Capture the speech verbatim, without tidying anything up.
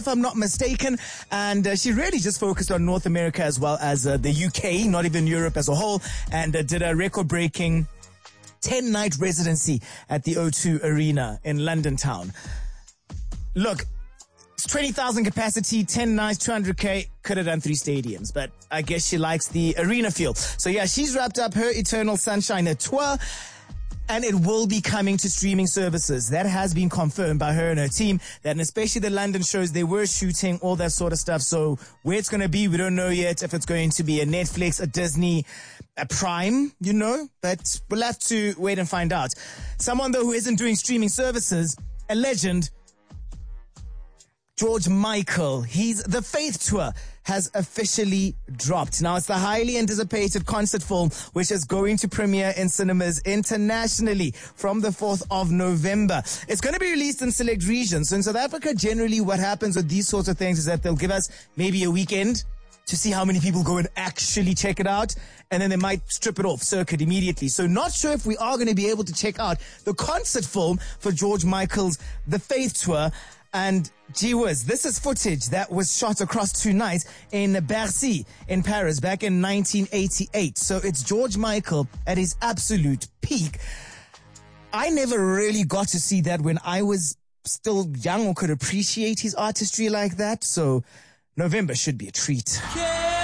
if I'm not mistaken, and uh, she really just focused on North America as well as uh, the U K, not even Europe as a whole, and uh, did a record-breaking ten-night residency at the O two Arena in London town. Look, it's twenty thousand capacity, ten nights, two hundred K, could have done three stadiums, but I guess she likes the arena feel. So yeah, she's wrapped up her Eternal Sunshine tour, and it will be coming to streaming services. That has been confirmed by her and her team, that and especially the London shows, they were shooting all that sort of stuff. So where it's going to be, we don't know yet, if it's going to be a Netflix, a Disney, a Prime, you know, but we'll have to wait and find out. Someone, though, who isn't doing streaming services, a legend, George Michael. He's The Faith Tour has officially dropped. Now, it's the highly anticipated concert film, which is going to premiere in cinemas internationally from the fourth of November. It's going to be released in select regions. So in South Africa, generally what happens with these sorts of things is that they'll give us maybe a weekend to see how many people go and actually check it out, and then they might strip it off circuit immediately. So not sure if we are going to be able to check out the concert film for George Michael's The Faith Tour. And gee whiz, this is footage that was shot across two nights in Bercy in Paris back in nineteen eighty-eight. So it's George Michael at his absolute peak. I never really got to see that when I was still young or could appreciate his artistry like that. So November should be a treat. Yeah.